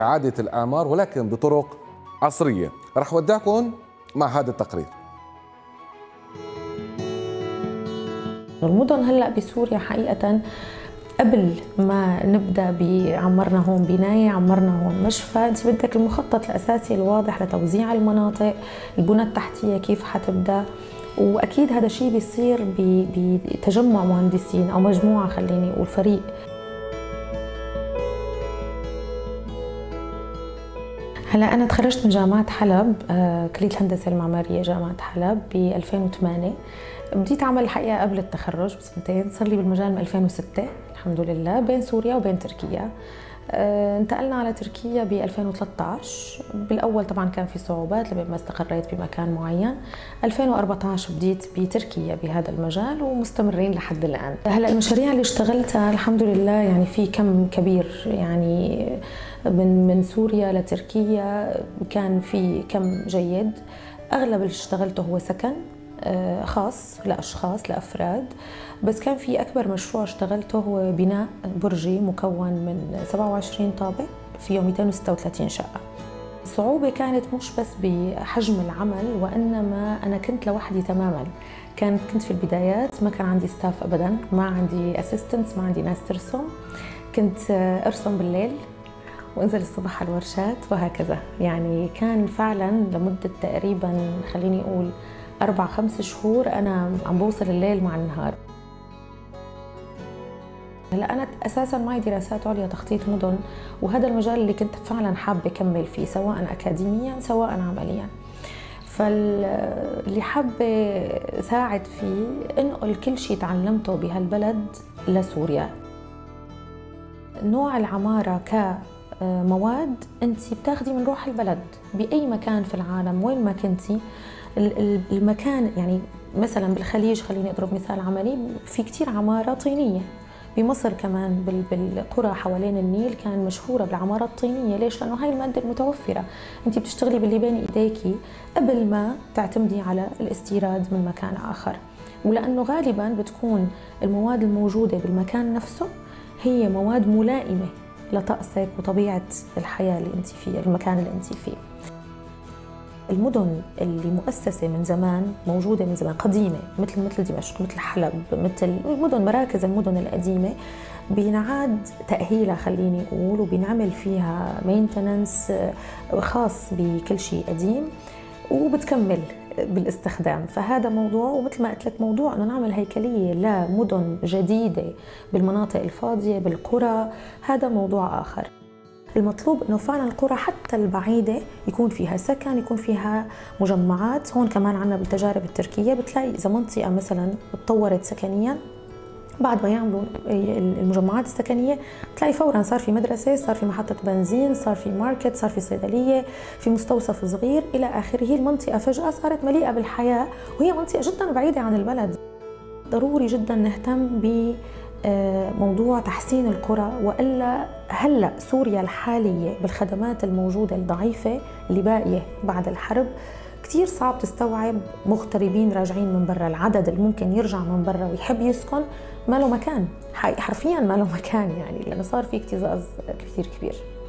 إعادة الأعمار ولكن بطرق عصرية. رح ودعكم مع هذا التقرير. المدن هلأ بسوريا حقيقة قبل ما نبدأ بعمرنا هون بناية، عمرنا هون مشفى، انت بدك المخطط الأساسي الواضح لتوزيع المناطق، البنى التحتية كيف حتبدأ، وأكيد هذا الشيء بيصير بتجمع مهندسين أو مجموعة، خليني أقول فريق. هلا أنا تخرجت من جامعة حلب، كلية الهندسة المعمارية جامعة حلب ب 2008. بديت أعمل الحقيقة قبل التخرج بسنتين، صار لي بالمجال من 2006 الحمد لله، بين سوريا وبين تركيا. انتقلنا على تركيا ب 2013. بالأول طبعا كان في صعوبات لما استقريت بمكان معين. 2014 بديت بتركيا بهذا المجال ومستمرين لحد الآن. هلا المشاريع اللي اشتغلتها الحمد لله يعني في كم كبير، يعني من سوريا لتركيا كان في كم جيد. أغلب اللي اشتغلته هو سكن خاص لأشخاص لأفراد، بس كان في أكبر مشروع اشتغلته هو بناء برجي مكون من 27 طابق فيه 236 شقة. الصعوبة كانت مش بس بحجم العمل، وإنما أنا كنت لوحدي تماماً. كنت في البدايات ما كان عندي ستاف أبداً، ما عندي أسيستنتس، ما عندي ناس ترسم. كنت أرسم بالليل وانزل الصبح على الورشات وهكذا. يعني كان فعلاً لمدة تقريباً خليني أقول 4-5 شهور أنا عم بوصل الليل مع النهار. هلا أنا أساساً معي دراسات عليا تخطيط مدن، وهذا المجال اللي كنت فعلاً حابة أكمل فيه سواء أكاديمياً سواء عملياً. فاللي حابة ساعد فيه انقل كل شيء تعلمته بهالبلد لسوريا. نوع العمارة كمواد انت بتاخدي من روح البلد بأي مكان في العالم وين ما كنتي. المكان يعني مثلا بالخليج، خليني اضرب مثال عملي، في كتير عمارة طينية. بمصر كمان بالقرى حوالين النيل كان مشهورة بالعمارة الطينية. ليش؟ لأنه هاي المادة المتوفرة، انت بتشتغلي باللي بين ايديكي قبل ما تعتمدي على الاستيراد من مكان آخر. ولأنه غالبا بتكون المواد الموجودة بالمكان نفسه هي مواد ملائمة لطقسك وطبيعة الحياة اللي انت فيها، المكان اللي انت فيه. المدن اللي مؤسسة من زمان، موجودة من زمان، قديمة، مثل دمشق، مثل حلب، مثل مراكز المدن القديمة، بينعاد تأهيلها خليني أقول، وبنعمل فيها مينتننس خاص بكل شيء قديم وبتكمل بالاستخدام. فهذا موضوع، ومثل ما قلت لك موضوع انه نعمل هيكليه لمدن جديده بالمناطق الفاضيه بالقرى، هذا موضوع اخر. المطلوب انه فعلا القرى حتى البعيده يكون فيها سكن، يكون فيها مجمعات. هون كمان عندنا بالتجارب التركيه بتلاقي اذا منطقه مثلا تطورت سكنيا، بعد ما يعملوا المجمعات السكنيه بتلاقي فورا صار في مدرسه، صار في محطه بنزين، صار في ماركت، صار في صيدليه، في مستوصف صغير الى اخره. المنطقه فجاه صارت مليئه بالحياه وهي منطقه جدا بعيده عن البلد. ضروري جدا نهتم بموضوع تحسين القرى، والا هلا سوريا الحاليه بالخدمات الموجوده الضعيفه اللي باقيه بعد الحرب كتير صعب تستوعب مغتربين راجعين من برا. العدد اللي ممكن يرجع من برا ويحب يسكن ما له مكان، حرفيا ما له مكان، يعني لانه صار في اكتظاظ كثير كبير.